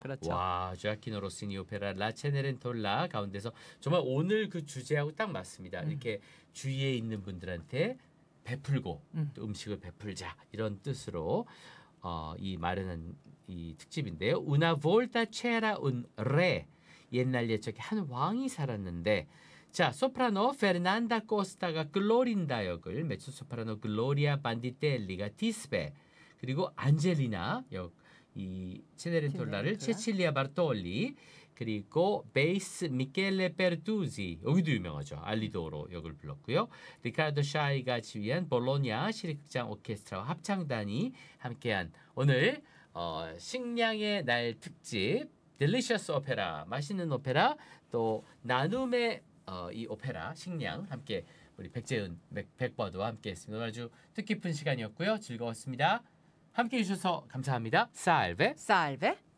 그렇죠. 와, 조아키노 로시니 오페라 라 체네렌톨라 가운데서 정말 오늘 그 주제하고 딱 맞습니다. 이렇게 주위에 있는 분들한테 베풀고 또 음식을 베풀자 이런 뜻으로 이 마련한 이 특집인데요. Una volta c'era un re. 옛날 옛적에 한 왕이 살았는데 자, 소프라노 페르난다 코스타가 글로린다 역을 메초소프라노 글로리아 반디텔리가 티스베 그리고 안젤리나 역 이 체네렌톨라를 체네렌톨라. 체칠리아 바르톨리 그리고 베이스 미켈레 페르투지 여기도 유명하죠. 알리도로 역을 불렀고요. 리카르도 샤이가 지휘한 볼로냐 시립극장 오케스트라와 합창단이 함께한 오늘 식량의 날 특집 딜리셔스 오페라 맛있는 오페라 또 나눔의 이 오페라 식량 함께 우리 백재은 백버드와 함께했습니다. 오늘 아주 뜻깊은 시간이었고요. 즐거웠습니다. 함께해 주셔서 감사합니다. 살베 살베.